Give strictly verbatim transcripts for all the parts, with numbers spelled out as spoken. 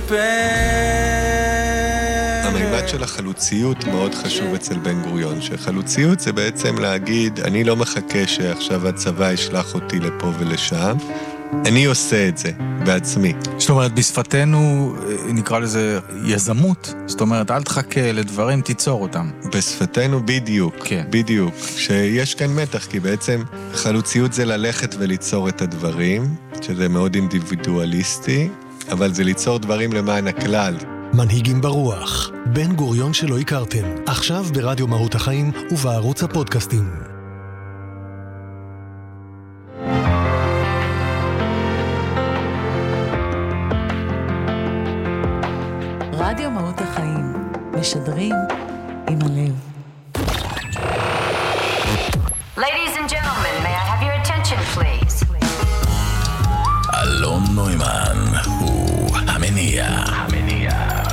הממד של החלוציות מאוד חשוב אצל בן גוריון, שחלוציות זה בעצם להגיד, אני לא מחכה שעכשיו הצבא ישלח אותי לפה ולשם, אני עושה את זה בעצמי. זאת אומרת, בשפתנו נקרא לזה יזמות, זאת אומרת, אל תחכה לדברים, תיצור אותם. בשפתנו בדיוק, כן. בדיוק, שיש כאן מתח, כי בעצם חלוציות זה ללכת וליצור את הדברים, שזה מאוד אינדיבידואליסטי, אבל זה ליצור דברים למען הכלל. מנהיגים ברוח, בן גוריון שלא הכרתם, עכשיו ברדיו מהות החיים ובערוץ הפודקאסטים. רדיו מהות החיים, משדרים עם הלב. Ladies and gentlemen, may I have your attention please? אלון נוימן הוא המניע. המניע.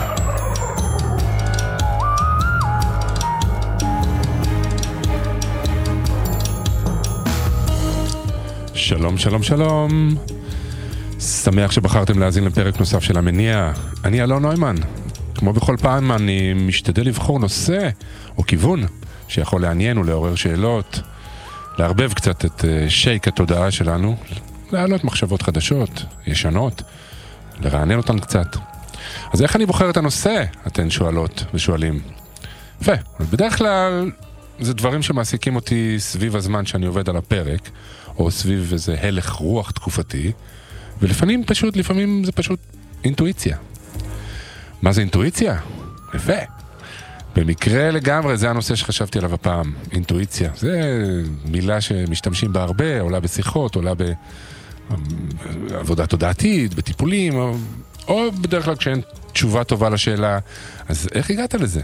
שלום, שלום, שלום. שמח שבחרתם להאזין לפרק נוסף של המניע. אני אלון נוימן. כמו בכל פעם אני משתדל לבחור נושא או כיוון שיכול לעניין ולעורר שאלות, לערבב קצת את שייק התודעה שלנו, להעלות מחשבות חדשות, ישנות, לרענן אותן קצת. אז איך אני בוחר את הנושא? אתן שואלות ושואלים. יפה, בדרך כלל זה דברים שמעסיקים אותי סביב הזמן שאני עובד על הפרק, או סביב איזה הלך רוח תקופתי, ולפעמים פשוט, לפעמים זה פשוט אינטואיציה. מה זה אינטואיציה? יפה. במקרה לגמרי זה הנושא שחשבתי עליו הפעם, אינטואיציה. זה מילה שמשתמשים בה הרבה, עולה בשיחות, עולה בעבודה תודעתית, בטיפולים, או, או בדרך כלל כשאין תשובה טובה לשאלה, אז איך הגעת לזה?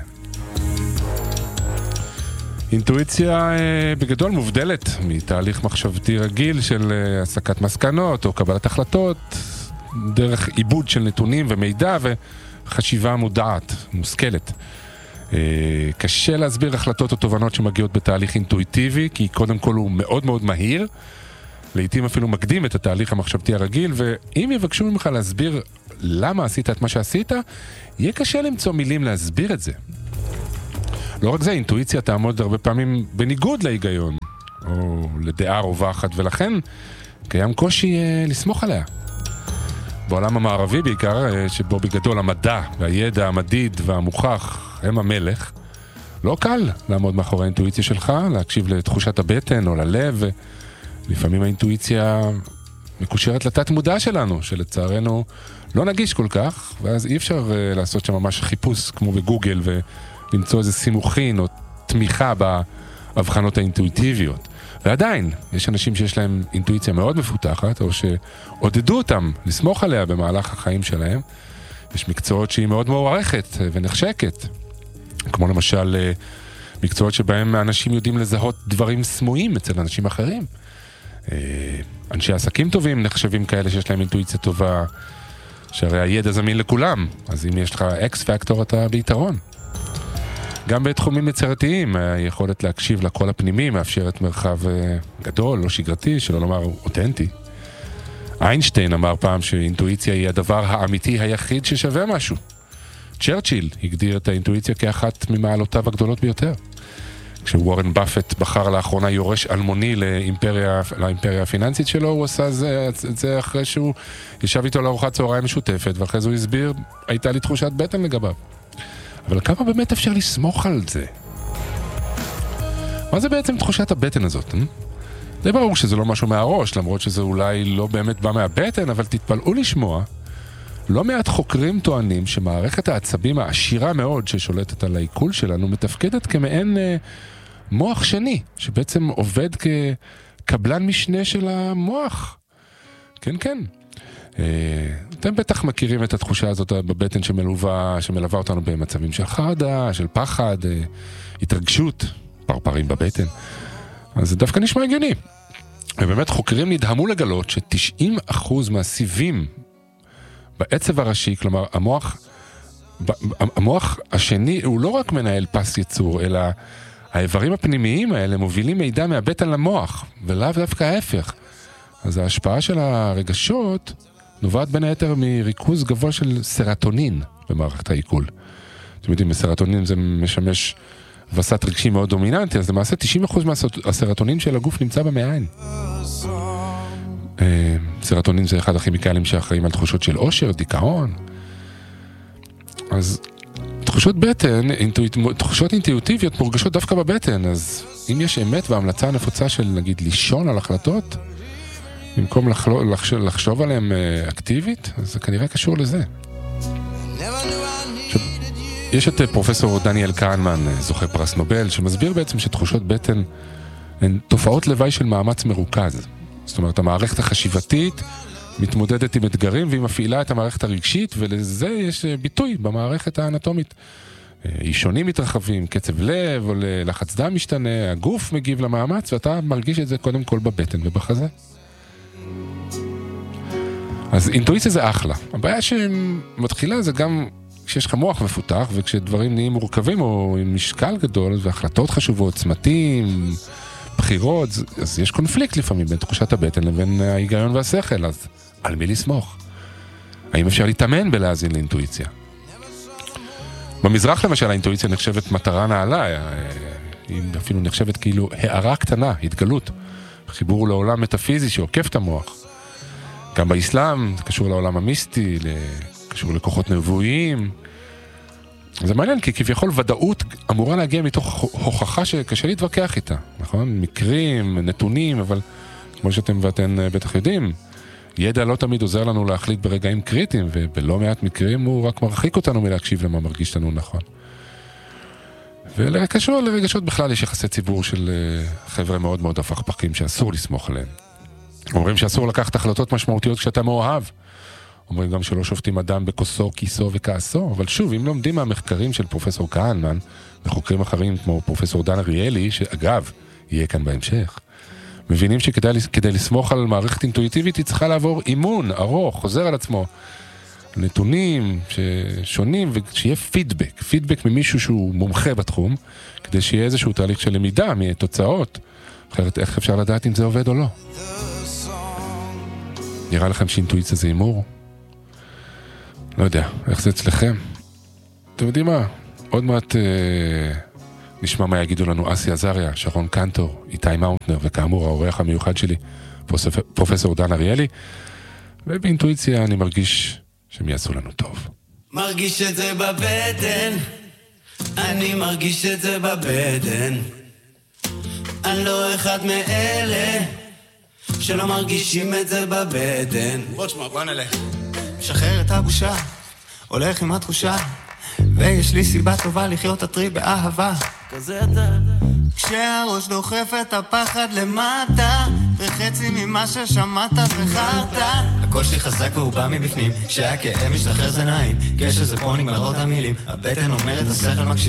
אינטואיציה בגדול מובדלת מתהליך מחשבתי רגיל של הסקת מסקנות או קבלת החלטות, דרך עיבוד של נתונים ומידע וחשיבה מודעת, מושכלת. קשה להסביר החלטות או תובנות שמגיעות בתהליך אינטואיטיבי, כי קודם כל הוא מאוד מאוד מהיר, לעתים אפילו מקדים את התהליך המחשבתי הרגיל, ואם יבקשו ממך להסביר למה עשית את מה שעשית, יהיה קשה למצוא מילים להסביר את זה. לא רק זה, אינטואיציה תעמוד הרבה פעמים בניגוד להיגיון, או לדעה רווחת, ולכן קיים קושי אה, לסמוך עליה. בעולם המערבי בעיקר, אה, שבו בגדול המדע והידע המדיד והמוכח הם המלך, לא קל לעמוד מאחורי האינטואיציה שלך, להקשיב לתחושת הבטן או ללב, ולפעמים האינטואיציה מקושרת לתת מודע שלנו, שלצערנו לא נגיש כל כך, ואז אי אפשר אה, לעשות שם ממש חיפוש כמו בגוגל ו... למצוא איזה סימוכין או תמיכה בהבחנות האינטואיטיביות. ועדיין, יש אנשים שיש להם אינטואיציה מאוד מפותחת, או שעודדו אותם לסמוך עליה במהלך החיים שלהם. יש מקצועות שהיא מאוד מוערכת ונחשקת, כמו למשל מקצועות שבהם האנשים יודעים לזהות דברים סמויים אצל אנשים אחרים. אנשי עסקים טובים נחשבים כאלה שיש להם אינטואיציה טובה, שהרי הידע זמין לכולם, אז אם יש לך אקס פקטור אתה ביתרון. גם בתחומים יצירתיים, היכולת להקשיב לקול הפנימי מאפשרת מרחב גדול, לא שגרתי, שלא לומר אותנטי. איינשטיין אמר פעם שאינטואיציה היא הדבר האמיתי היחיד ששווה משהו. צ'רצ'יל הגדיר את האינטואיציה כאחת ממעלותיו הגדולות ביותר. כשוורן באפט בחר לאחרונה יורש אלמוני לאימפריה, לאימפריה הפיננסית שלו, הוא עשה את זה אחרי שהוא ישב איתו לארוחת צהריים משותפת, ואחרי זה הוא הסביר, הייתה לי תחושת בטן לגביו. אבל כמה באמת אפשר לסמוך על זה? מה זה בעצם תחושת הבטן הזאת? זה ברור שזה לא משהו מהראש, למרות שזה אולי לא באמת בא מהבטן, אבל תתפלאו לשמוע, לא מעט חוקרים טוענים שמערכת העצבים העשירה מאוד ששולטת על העיכול שלנו, מתפקדת כמעין אה, מוח שני, שבעצם עובד כקבלן משנה של המוח. כן, כן. אתם בטח מכירים את התחושה הזאת בבטן שמלווה, שמלווה אותנו במצבים של חרדה, של פחד, התרגשות, פרפרים בבטן. אז זה דווקא נשמע הגיוני. ובאמת חוקרים נדהמו לגלות ש-תשעים אחוז מהסיבים בעצב הראשי, כלומר המוח, המוח השני הוא לא רק מנהל פס יצור, אלא האיברים הפנימיים האלה מובילים מידע מהבטן למוח, ולאו דווקא ההפך. אז ההשפעה של הרגשות נובעת בין היתר מריכוז גבוה של סרטונין במערכת העיכול. אתם יודעים, סרטונין זה משמש וסת רגשי מאוד דומיננטי, אז למעשה תשעים אחוז מהסרטונין של הגוף נמצא במעיים. סרטונין זה אחד הכימיקלים שאחראים על תחושות של אושר, דיכאון. אז תחושות בטן, אינטואיט, תחושות אינטואיטיביות מורגשות דווקא בבטן, אז אם יש אמת והמלצה הנפוצה של נגיד לישון על החלטות, במקום לחלו, לחשוב, לחשוב עליהם אקטיבית, אז זה כנראה קשור לזה. עכשיו, יש את פרופסור דניאל קהנמן, זוכה פרס נובל, שמסביר בעצם שתחושות בטן הן תופעות לוואי של מאמץ מרוכז. זאת אומרת, המערכת החשיבתית מתמודדת עם אתגרים והיא מפעילה את המערכת הרגשית, ולזה יש ביטוי במערכת האנטומית. אישונים מתרחבים, קצב לב או לחץ דם משתנה, הגוף מגיב למאמץ, ואתה מרגיש את זה קודם כל בבטן ובחזה. אז אינטואיציה זה אחלה. הבעיה שמתחילה זה גם כשיש לך מוח מפותח, וכשדברים נהיים מורכבים או עם משקל גדול, והחלטות חשובות, צמתים, בחירות, אז יש קונפליקט לפעמים בין תחושת הבטן לבין ההיגיון והשכל, אז על מי לסמוך? האם אפשר להתאמן בלהזין לאינטואיציה? במזרח למשל האינטואיציה נחשבת מטרה נעלה, היא אפילו נחשבת כאילו הערה קטנה, התגלות, חיבור לעולם מטאפיזי שעוקף את המוח. גם באסלאם זה קשור לעולם המיסטי, קשור לכוחות נבואיים. זה מעניין, כי כביכול ודאות אמורה להגיע מתוך הוכחה שקשה להתווכח איתה, נכון? מקרים, נתונים, אבל כמו שאתם ואתן בטח יודעים, ידע לא תמיד עוזר לנו להחליט ברגעים קריטיים, ובלא מעט מקרים הוא רק מרחיק אותנו מלהקשיב למה מרגיש לנו נכון. ולקשור לרגשות בכלל יש יחסי ציבור של חבר'ה מאוד מאוד הפכפכים שאסור לסמוך עליהם. אומרים שאסור לקחת החלטות משמעותיות כשאתה מאוהב. אומרים גם שלא שופטים אדם בכוסו, כיסו וכעסו, אבל שוב, אם לומדים מהמחקרים של פרופסור קהנמן, וחוקרים אחרים כמו פרופסור דן אריאלי, שאגב, יהיה כאן בהמשך, מבינים שכדי כדי לסמוך על מערכת אינטואיטיבית, היא צריכה לעבור אימון ארוך, חוזר על עצמו, נתונים ששונים, ושיהיה פידבק, פידבק ממישהו שהוא מומחה בתחום, כדי שיהיה איזשהו תהליך של למידה מתוצאות, אחרת איך אפשר לדעת אם זה עובד או לא. נראה לכם שאינטואיציה זה אימור? לא יודע, איך זה אצלכם? אתם יודעים מה? עוד מעט אה, נשמע מה יגידו לנו אסי עזריה, שרון קנטור, איתי מאונטנר, וכאמור האורח המיוחד שלי, פרופסור, פרופסור דן אריאלי, ובאינטואיציה אני מרגיש שהם יעשו לנו טוב. מרגיש את זה בבטן, אני מרגיש את זה בבטן, אני לא אחד מאלה שלא מרגישים את זה בבטן. בוא תשמע, בוא נלך. משחרר את הבושה, הולך עם התחושה, ויש לי סיבה טובה לחיות אטרי באהבה. כזה אתה. כשהראש דוחף את הפחד למטה, וחצי ממה ששמעת וחרת. הקול שלי חזק והוא בא מבפנים, כשהכאב משתחרר זה נעים, כשזה פה נגמרות המילים, הבטן אומרת השכל מקשיב.